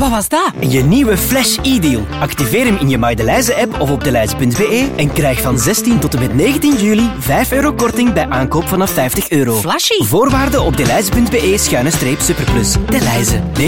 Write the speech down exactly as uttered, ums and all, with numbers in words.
Wat was dat? Je nieuwe Flash e-deal. Activeer hem in je Maydelijze-app of op Delhaize punt be en krijg van zestien tot en met negentien juli vijf euro korting bij aankoop vanaf vijftig euro. Flashy. Voorwaarden op delhaize punt be schuine streep superplus. Delhaize.